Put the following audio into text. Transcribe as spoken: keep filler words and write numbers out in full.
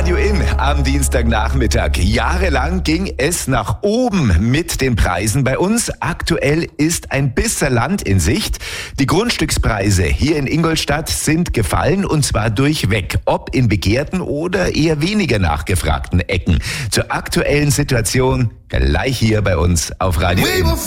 Radio In am Dienstagnachmittag. Jahrelang ging es nach oben mit den Preisen bei uns. Aktuell ist ein bisschen Land in Sicht. Die Grundstückspreise hier in Ingolstadt sind gefallen und zwar durchweg. Ob in begehrten oder eher weniger nachgefragten Ecken. Zur aktuellen Situation gleich hier bei uns auf Radio In.